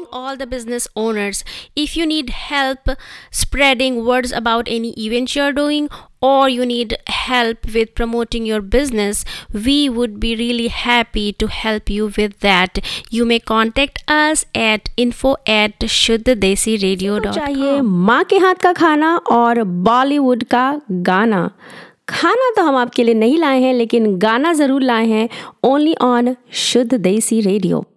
all the business owners. If you need help spreading words about any event you're doing, or you need help with promoting your business, we would be really happy to help you with that. You may contact us at info@shuddhadesiradio.com. चाहिए माँ के हाथ का खाना और बॉलीवुड का गाना। खाना तो हम आपके लिए नहीं लाए हैं, लेकिन गाना ज़रूर लाए हैं, ओनली ऑन शुद्ध देसी रेडियो।